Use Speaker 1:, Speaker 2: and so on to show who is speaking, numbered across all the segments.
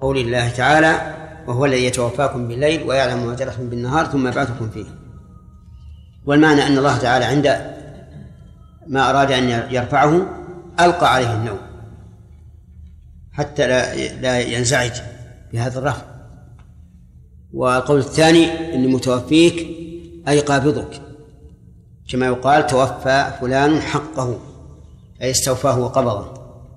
Speaker 1: قول الله تعالى: وهو الذي يتوفاكم بالليل ويعلم ما جرحتم بالنهار ثم يبعثكم فيه. والمعنى أن الله تعالى عند ما أراد أن يرفعه ألقى عليه النوم حتى لا ينزعج بهذا الرفع. والقول الثاني: إني متوفيك أي قابضك، كما يقال: توفى فلان حقه، أي استوفاه وقبضه.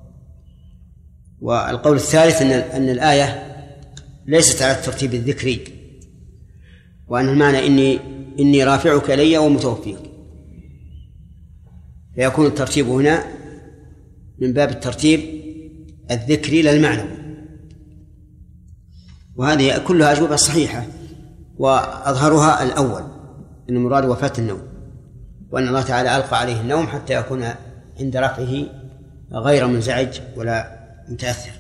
Speaker 1: والقول الثالث أن الآية ليست على الترتيب الذكري، وأن المعنى إني رافعك إلي ومتوفيك، فيكون الترتيب هنا من باب الترتيب الذكري للمعنوي. وهذه كلها أجوبة صحيحة، وأظهرها الأول أن المراد وفاة النوم، وأن الله تعالى ألقى عليه النوم حتى يكون عند رفعه غير منزعج ولا متأثر.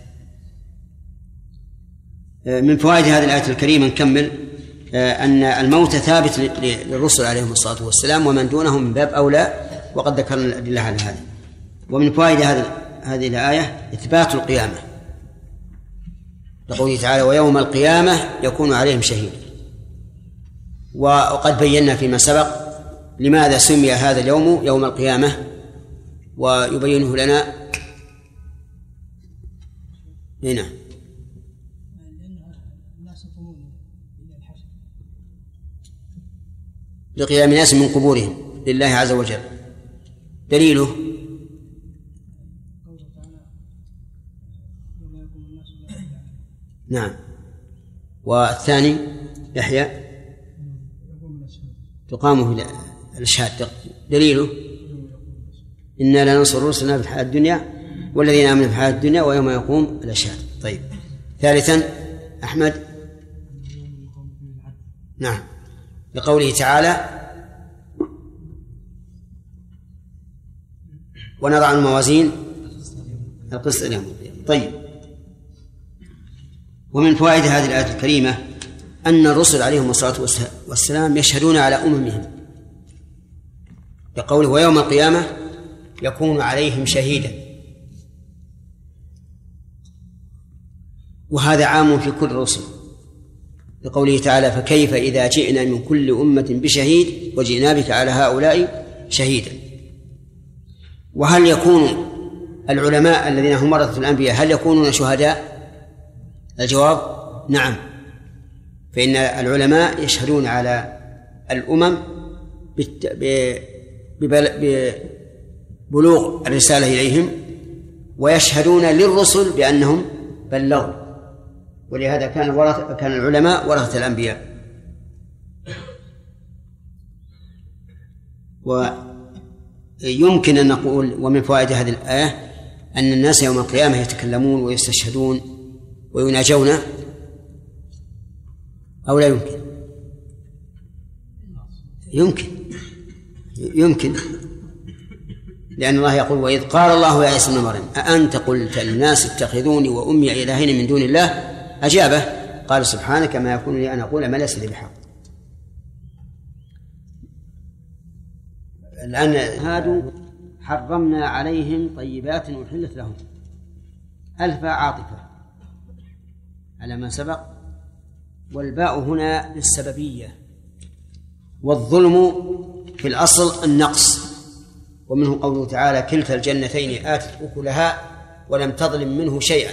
Speaker 1: من فوائد هذه الآية الكريمة نكمل أن الموت ثابت للرسل عليهم الصلاة والسلام، ومن دونهم من باب أولى، وقد ذكرنا الأدلة على هذا. ومن فوائد هذه الآية إثبات القيامة، لقوله تعالى: ويوم القيامة يكون عليهم شهيد. وقد بينا فيما سبق لماذا سمي هذا اليوم يوم القيامة، ويبينه لنا هنا. لقيام الناس من قبورهم لله عز وجل. دليله: نعم. والثاني يحيى تقامه الأشهاد. دليله: إنا لا ننصر رسلنا في الحياة الدنيا والذين آمنوا في الحياة الدنيا ويوم يقوم الأشهاد. طيب. ثالثا أحمد. نعم، لقوله تعالى: ونضع الموازين القسط ليوم القيامة. طيب. ومن فوائد هذه الآية الكريمة أن الرسل عليهم الصلاة والسلام يشهدون على أممهم، لقوله: ويوم القيامة يكون عليهم شهيدا. وهذا عام في كل الرسل، لقوله تعالى: فكيف إذا جئنا من كل أمة بشهيد وجئنا بك على هؤلاء شهيدا. وهل يكون العلماء الذين هم ورثة الأنبياء هل يكونون شهداء؟ الجواب: نعم، فإن العلماء يشهدون على الأمم ببلوغ الرسالة إليهم، ويشهدون للرسل بأنهم بلغوا، ولهذا كان العلماء ورثة الأنبياء. ويمكن أن نقول ومن فوائد هذه الآية أن الناس يوم القيامة يتكلمون ويستشهدون ويناجون، أو لا يمكن؟ يمكن، لأن الله يقول: وإذ قال الله يا عيسى ابن مريم أأنت قلت للناس اتخذوني وأمي إلهين من دون الله؟ أجابه قال: سبحانك ما يكون لي أن أقول ما ليس لي بحق. الآن هادوا حرمنا عليهم طيبات أحلت لهم. ألفا عاطفة على ما سبق، والباء هنا للسببية. والظلم في الأصل النقص، ومنه قوله تعالى: كلتا الجنتين آتت أكلها ولم تظلم منه شيئا.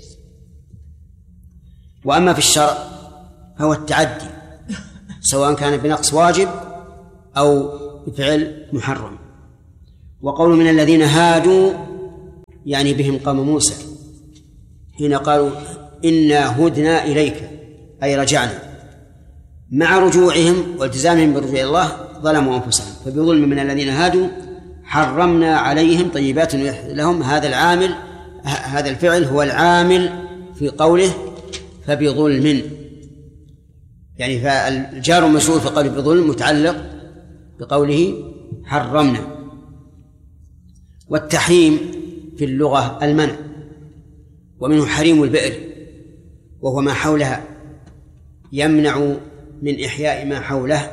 Speaker 1: وأما في الشرع فهو التعدي، سواء كان بنقص واجب أو بفعل محرم. وقول من الذين هادوا يعني بهم قوم موسى حين قالوا: إنا هدنا إليك، أي رجعنا. مع رجوعهم والتزامهم بالرجوع إلى الله ظلموا أنفسهم، فبظلم من الذين هادوا حرمنا عليهم طيبات لهم. هذا الفعل هو العامل في قوله فبظلم، يعني فالجار المجرور في قوله بظلم متعلق بقوله حرمنا. والتحريم في اللغة المنع، ومنه حريم البئر وهو ما حولها، يمنع من إحياء ما حوله.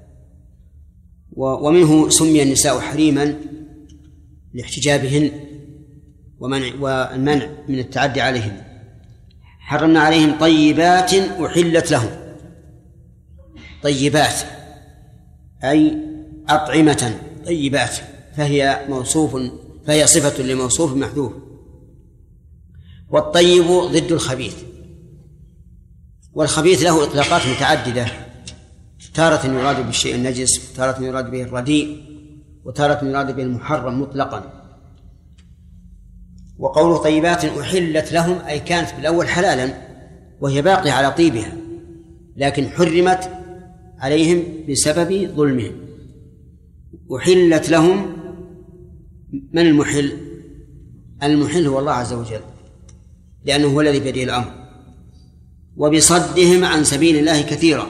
Speaker 1: ومنه سمي النساء حريما لاحتجابهن والمنع من التعدي عليهن. حرمنا عليهم طيبات أحلت لهم. طيبات أي أطعمة طيبات، فهي صفة لموصوف محذوف. والطيب ضد الخبيث، والخبيث له إطلاقات متعددة، تارة يراد بالشيء النجس، وتارة يراد به الرديء، وتارة يراد به المحرم مطلقا. وقول طيبات أحلت لهم أي كانت بالأول حلالا وهي باقية على طيبها، لكن حرمت عليهم بسبب ظلمهم. أحلت لهم. من المحل؟ المحل هو الله عز وجل، لأنه هو الذي بيده الأمر. وبصدهم عن سبيل الله كثيرا.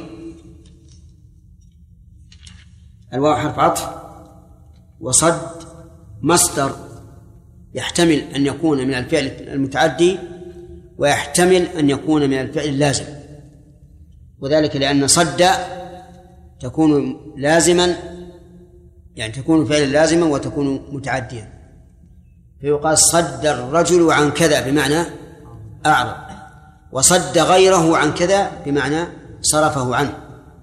Speaker 1: الواو حرف عطف، وصد مصدر يحتمل أن يكون من الفعل المتعدي ويحتمل أن يكون من الفعل اللازم، وذلك لأن صد تكون لازما، يعني تكون فعلا لازما وتكون متعديا، فيقال صد الرجل عن كذا بمعنى أعرض، وصد غيره عن كذا بمعنى صرفه عنه.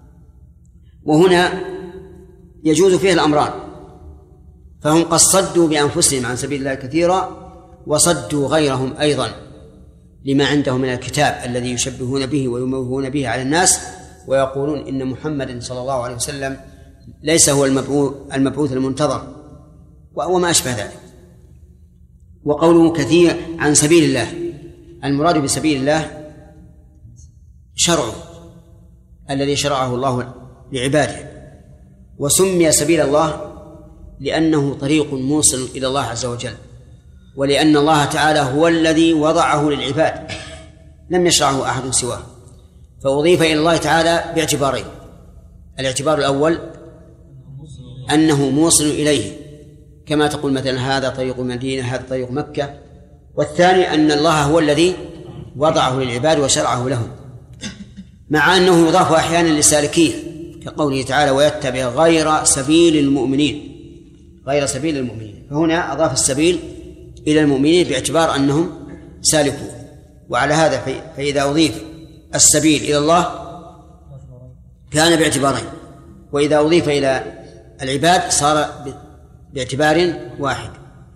Speaker 1: وهنا يجوز فيه الأمران، فهم قد صدوا بأنفسهم عن سبيل الله كثيرا، وصدوا غيرهم أيضا لما عندهم من الكتاب الذي يشبهون به ويموهون به على الناس، ويقولون إن محمد صلى الله عليه وسلم ليس هو المبعوث المنتظر وما أشبه ذلك. وقوله كثير عن سبيل الله، المراد بسبيل الله شرعه الذي شرعه الله لعباده، وسمي سبيل الله لأنه طريق موصل إلى الله عز وجل، ولأن الله تعالى هو الذي وضعه للعباد لم يشرعه أحد سواه، فأضيف إلى الله تعالى باعتبارين: الاعتبار الأول أنه موصل إليه، كما تقول مثلا هذا طريق المدينة، هذا طريق مكة. والثاني أن الله هو الذي وضعه للعباد وشرعه لهم، مع أنه يضاف أحيانا لسالكيه، كقوله تعالى ويتبع غير سبيل المؤمنين، غير سبيل المؤمنين، فهنا أضاف السبيل إلى المؤمنين باعتبار أنهم سالكون. وعلى هذا فإذا أضيف السبيل إلى الله كان باعتبارين، وإذا أضيف إلى العباد صار باعتبار واحد.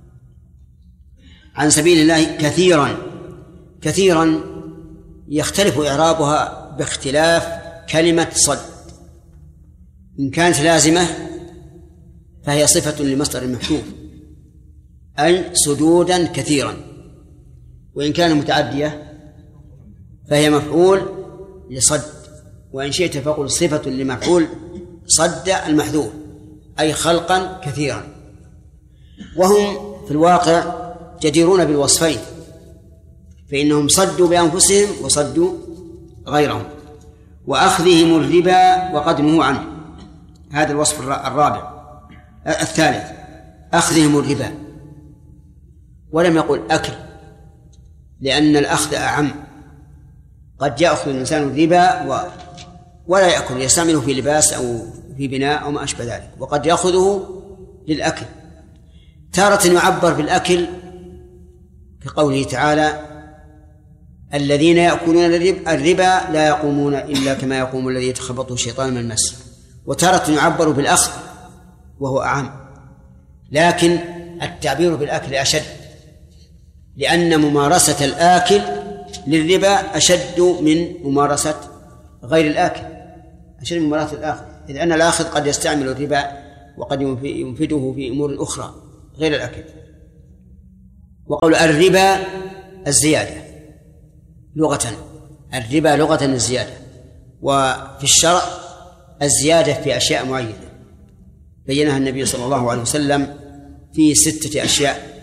Speaker 1: عن سبيل الله كثيرا. كثيرا يختلف إعرابها باختلاف كلمة صد. إن كانت لازمة فهي صفة لمصدر محذوف أي صدودا كثيرا، وإن كان متعدية فهي مفعول لصد، وإن شئت فقل صفة لمفعول صد المحذوف أي خلقا كثيرا. وهم في الواقع جديرون بالوصفين، فإنهم صدوا بأنفسهم وصدوا غيرهم. وأخذهم الربا وقد نهوا عنه، هذا الوصف الرابع. الثالث أخذهم الربا، ولم يقل أكل، لأن الأخذ أعم. قد يأخذ الإنسان الربا ولا يأكل، يستعمله في لباس أو في بناء أو ما أشبه ذلك، وقد يأخذه للأكل. تارة يعبر بالأكل كقوله تعالى الذين يأكلون الربا لا يقومون إلا كما يقوم الذي يتخبطه الشيطان من المس. وتارة يعبر بالأخذ وهو أعم، لكن التعبير بالأكل أشد، لأن ممارسة الآكل للربا أشد من ممارسة غير الآكل، أشد من ممارسة الآخر، إذ أن الآخذ قد يستعمل الربا وقد ينفده في أمور أخرى غير الأكل. وقول الربا الزيادة لغة، الربا لغة الزيادة، وفي الشرع الزيادة في أشياء معينة بينها النبي صلى الله عليه وسلم في 6 أشياء.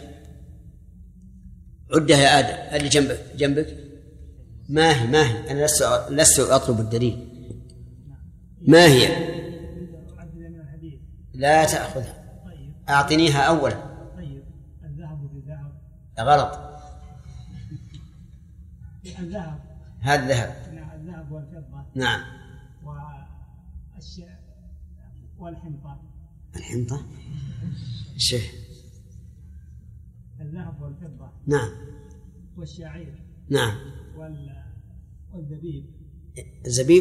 Speaker 1: عدها يا آدم. اللي جنبك ما هي أنا لست أطلب الدليل. ما هي؟ لا تأخذها، أعطنيها أولا.
Speaker 2: الذهب بالذهب.
Speaker 1: غلط.
Speaker 2: الذهب
Speaker 1: هذا الذهب.
Speaker 2: الذهب والفضة.
Speaker 1: نعم.
Speaker 2: والحنطة.
Speaker 1: الحنطة شيء.
Speaker 2: الذهب والفضة.
Speaker 1: نعم.
Speaker 2: والشعير.
Speaker 1: نعم.
Speaker 2: والزبيب.
Speaker 1: الزبيب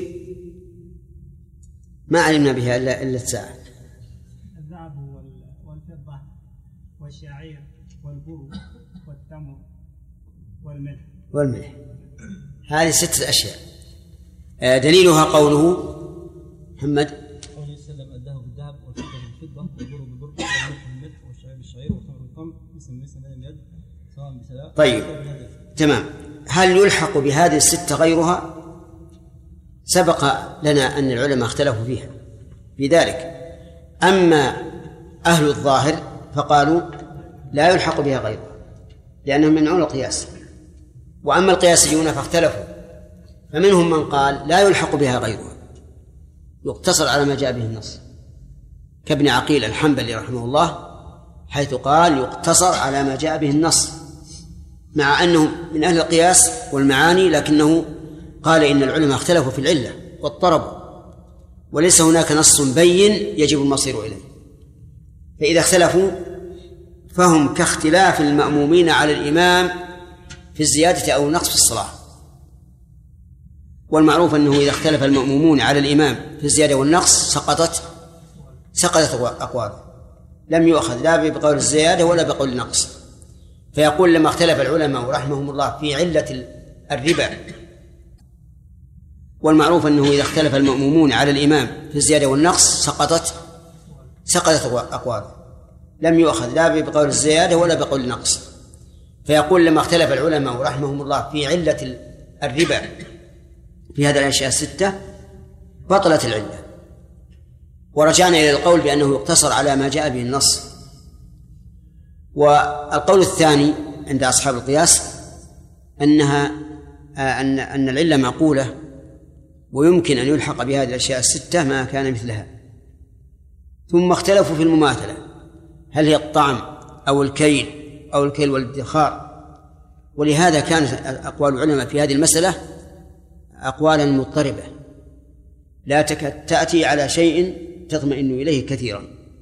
Speaker 1: ما علمنا بها إلا الساعة.
Speaker 2: الذهب والفضة والشعير والبر والتمر
Speaker 1: والملح. هذه 6 أشياء. دليلها قوله محمد
Speaker 3: قوله وسلم: الذهب بالذهب والفضة بالفضة والبر بالبر والملح بالملح والشعير بالشعير والتمر بالتمر مثل اليد سواء بسواء.
Speaker 1: طيب تمام. هل يلحق بهذه 6 غيرها؟ سبق لنا أن العلماء اختلفوا فيها في ذلك. أما أهل الظاهر فقالوا لا يلحق بها غيرها لأنهم يمنعون القياس، وأما القياسيون فاختلفوا، فمنهم من قال لا يلحق بها غيرها، يقتصر على ما جاء به النص، كابن عقيل الحنبلي رحمه الله، حيث قال يقتصر على ما جاء به النص، مع أنه من أهل القياس والمعاني، لكنه قال إن العلماء اختلفوا في العلة واضطربوا، وليس هناك نص بين يجب المصير إليه، فإذا اختلفوا فهم كاختلاف المأمومين على الإمام في الزيادة أو النقص في الصلاة. والمعروف أنه إذا اختلف المأمومون على الإمام في الزيادة والنقص سقطت أقواله، لم يؤخذ لا بقول الزيادة ولا بقول النقص. فيقول لما اختلف العلماء رحمهم الله في علة الربا، والمعروف أنه إذا اختلف المأمومون على الإمام في الزيادة والنقص سقطت أقواله، لم يؤخذ لا بقول الزيادة ولا بقول النقص. فيقول لما اختلف العلماء رحمهم الله في علة الربا في هذه الأشياء 6 بطلت العلة، ورجعنا إلى القول بأنه يقتصر على ما جاء به النص. والقول الثاني عند أصحاب القياس أن العلة معقولة، ويمكن أن يلحق بهذه الأشياء 6 ما كان مثلها. ثم اختلفوا في المماثلة، هل هي الطعم أو الكيل أو الكيل والادخار، ولهذا كانت أقوال العلماء في هذه المسألة أقوالا مضطربة لا تأتي على شيء تطمئن إليه كثيرا.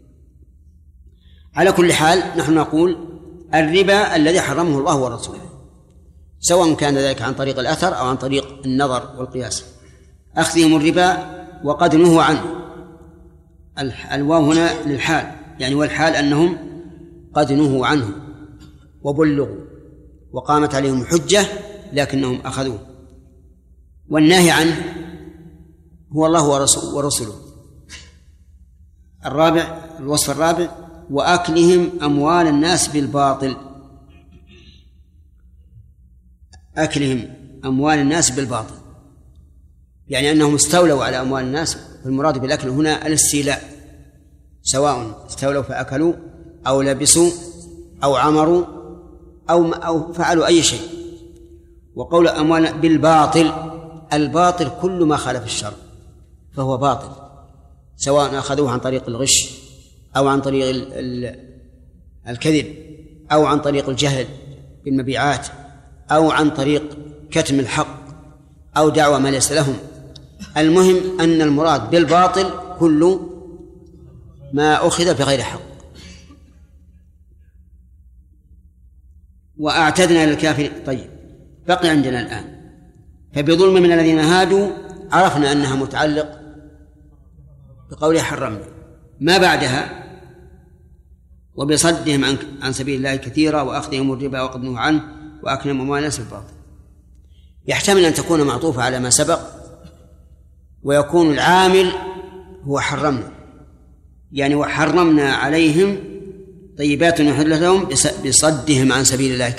Speaker 1: على كل حال نحن نقول الربا الذي حرمه الله ورسوله، سواء كان ذلك عن طريق الأثر أو عن طريق النظر والقياس، أخذهم الربا وقد نهوا عنه. الواو هنا للحال، يعني والحال أنهم قد نهوا عنه وبلغوا وقامت عليهم حجة لكنهم أخذوه. والنهي عنه هو الله ورسوله. الوصف الرابع وأكلهم أموال الناس بالباطل. أكلهم أموال الناس بالباطل يعني أنهم استولوا على أموال الناس، والمراد بالأكل هنا الاستيلاء، سواء استولوا فأكلوا أو لبسوا أو عمروا أو فعلوا أي شيء. وقول أموال بالباطل، الباطل كل ما خالف الشرع فهو باطل، سواء أخذوه عن طريق الغش أو عن طريق الكذب أو عن طريق الجهل بالمبيعات أو عن طريق كتم الحق أو دعوى ما ليس لهم. المهم أن المراد بالباطل كل ما أخذ بغير حق. وأعتدنا للكافرين. طيب بقي عندنا الآن فبظلم من الذين هادوا، عرفنا أنها متعلق بقولها حرمنا، ما بعدها وبصدهم عن سبيل الله كثيرا وأخذهم الربا وقد نهوا عنه وأكلهم أموال الناس بالباطل. يحتمل أن تكون معطوفة على ما سبق، ويكون العامل هو حرمنا، يعني وحرمنا عليهم طيبات نحل لهم بصدهم عن سبيل الله